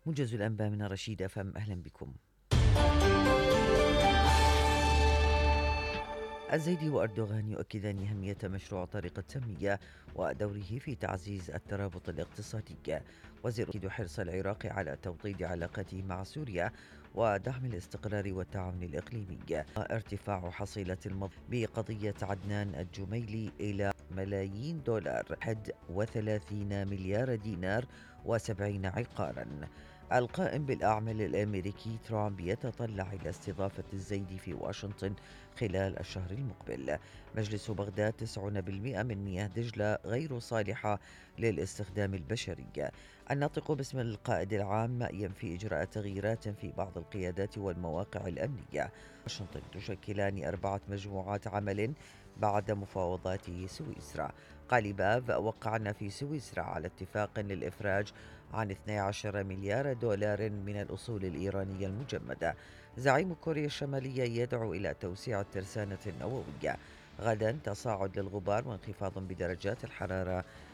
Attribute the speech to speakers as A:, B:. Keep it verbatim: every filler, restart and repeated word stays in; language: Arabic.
A: موجز الأنباء من رشيد أفهم، أهلا بكم. الزيدي وأردوغان يؤكدان أهمية مشروع طريق التنمية ودوره في تعزيز الترابط الاقتصادي. وزير يؤكد حرص العراق على توطيد علاقاته مع سوريا ودعم الاستقرار والتعاون الإقليمي. ارتفاع حصيلة المض بقضية عدنان الجميلي إلى ملايين دولار، واحد وثلاثين مليار دينار وسبعين عقارا. القائم بالأعمال الأمريكي ترامب يتطلع إلى استضافة الزيدي في واشنطن خلال الشهر المقبل. مجلس بغداد تسعون بالمئة من مياه دجلة غير صالحة للاستخدام البشري. الناطق باسم القائد العام ينفي إجراء تغييرات في بعض القيادات والمواقع الأمنية. واشنطن تشكلان أربعة مجموعات عمل بعد مفاوضات سويسرا. قاليباف وقعنا في سويسرا على اتفاق للإفراج عن اثني عشر مليار دولار من الأصول الإيرانية المجمدة. زعيم كوريا الشمالية يدعو إلى توسيع الترسانة النووية. غدا تصاعد للغبار وانخفاض بدرجات الحرارة